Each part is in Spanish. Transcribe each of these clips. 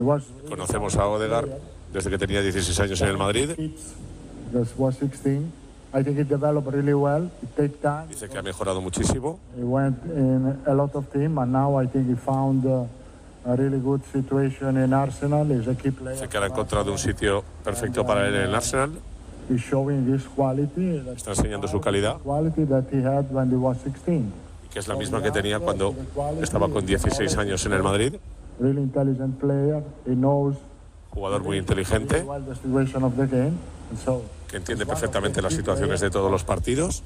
Conocemos a Odegaard desde que tenía 16 años en el Madrid. Dice que ha mejorado muchísimo. Dice que ha encontrado un sitio perfecto para él en el Arsenal. Está enseñando su calidad, que es la misma que tenía cuando estaba con 16 años en el Madrid. Jugador muy inteligente, que entiende perfectamente las situaciones de todos los partidos,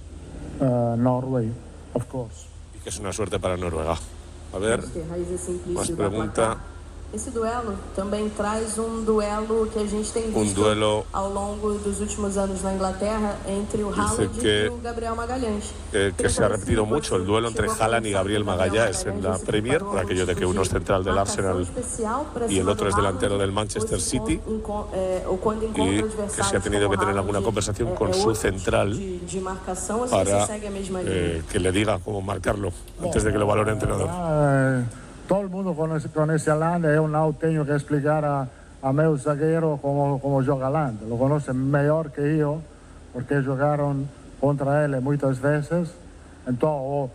y que es una suerte para Noruega. A ver, más pregunta. Esse duelo também traz duelo que a gente tem visto ao longo dos últimos anos na Inglaterra entre o Haaland y o Gabriel Magalhães. Que se ha repetido mucho el duelo entre Haaland y Gabriel Magalhães en la Premier, por aquello de que uno es central del Arsenal y el otro es delantero del Manchester City, y que se ha tenido que tener alguna conversación con su central para que le diga cómo marcarlo antes de que lo valore el entrenador. Todo el mundo conoce a Haaland, eu não tenho que explicar a meu zagueiro como joga Haaland. Lo conoce mejor que eu, porque jogaron contra ele muitas vezes. Então,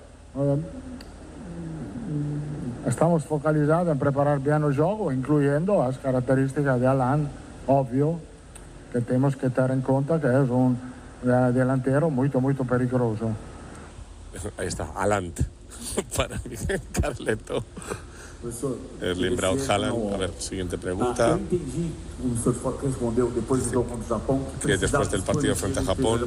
estamos focalizados em preparar bem o jogo, incluindo as características de Haaland. Óbvio que temos que ter em conta que é delantero muito perigoso. Ahí está, Haaland. Para mí, Carleto. Erling Braut Haaland. A ver, siguiente pregunta. Que después del partido frente a Japón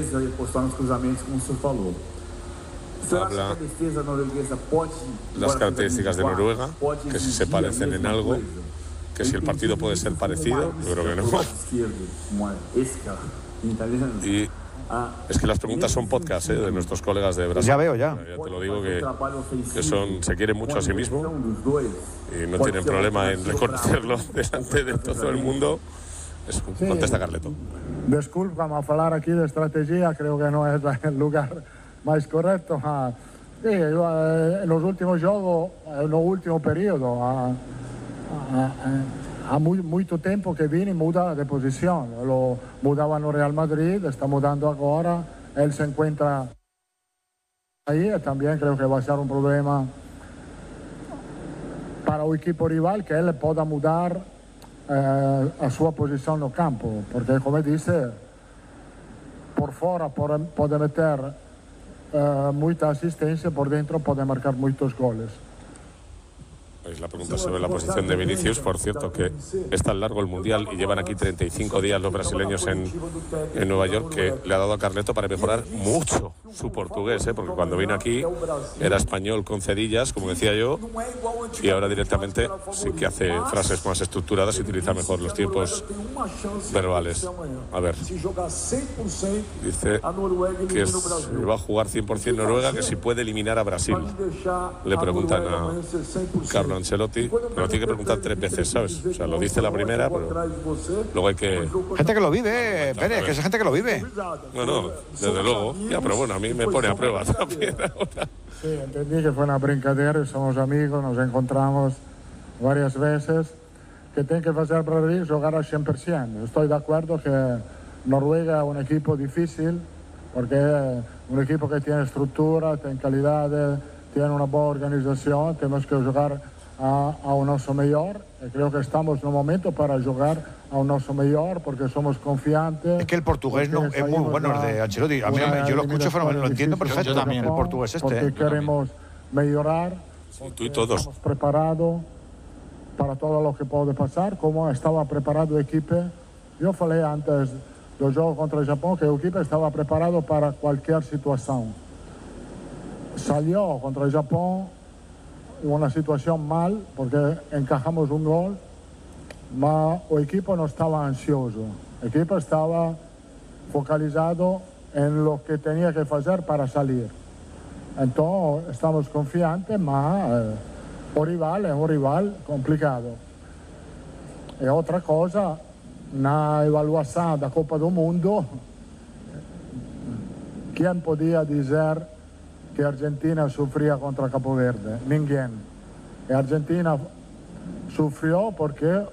habla las características de Noruega, que si se parecen en algo, que si el partido puede ser parecido, yo creo que no. Y es que las preguntas son podcast de nuestros colegas de Brasil. Ya veo, ya. Ya te lo digo que se quieren mucho a sí mismos y no tienen problema en reconocerlo delante de todo el mundo. Eso, contesta Carleto. Disculpa, falar aquí de estrategia creo que no es el lugar más correcto. Sí, en los últimos juegos, en el último periodo, há muito tempo que Vini muda de posição. Lo mudava no Real Madrid, está mudando agora. Ele se encontra aí e também creio que vai ser um problema para o equipo rival, que ele possa mudar a sua posição no campo, porque, como disse, por fora pode meter muita assistência, por dentro pode marcar muitos goles. Es la pregunta sobre la posición de Vinicius. Por cierto, que es tan largo el Mundial y llevan aquí 35 días los brasileños en Nueva York, que le ha dado a Carleto para mejorar mucho su portugués, porque cuando vino aquí era español con cedillas, como decía yo, y ahora directamente sí que hace frases más estructuradas y utiliza mejor los tiempos verbales. A ver, dice que va a jugar 100% Noruega, que si puede eliminar a Brasil. Le preguntan a Carlo Ancelotti, pero tiene que preguntar 3 veces, ¿sabes? O sea, lo dice la primera, pero luego hay que... Gente que lo vive, Pérez, que es gente que lo vive. No, desde luego. Ya, pero bueno, a mí me pone a prueba también ahora. Sí, entendí que fue una brincadera, somos amigos, nos encontramos varias veces. Que tiene que hacer para jugar al 100%. Estoy de acuerdo que Noruega es un equipo difícil, porque es un equipo que tiene estructura, tiene calidad, tiene una buena organización. Tenemos que jugar a un nosso melhor. Creo que estamos en un momento para jugar a un nosso melhor, porque somos confiantes. Es que el portugués no es muy bueno, el de Ancelotti. A mí, yo lo escucho fenomenal, lo entiendo perfecto. Yo también. El portugués porque queremos mejorar. Sí, tú y todos. Estamos preparados para todo lo que puede pasar, como estaba preparado el equipo. Yo falei antes del juego contra el Japón que el equipo estaba preparado para cualquier situación. Salió contra el Japón una situación mal, porque encajamos un gol, pero el equipo no estaba ansioso. El equipo estaba focalizado en lo que tenía que hacer para salir. Entonces, estamos confiantes, pero el rival es un rival complicado. Y otra cosa, na evaluación de la Copa del Mundo, ¿quién podía decir que Argentina sufría contra Capo Verde? Ninguém. Y Argentina sufrió porque